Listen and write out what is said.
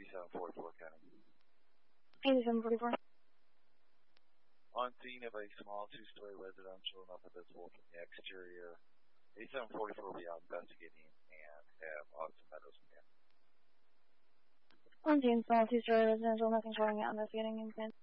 8744 County. 8744. On scene of a small two-story residential, nothing visible from the exterior. 8744 will be out investigating and have Austin Meadows in. On scene, small two-story residential, nothing showing out investigating and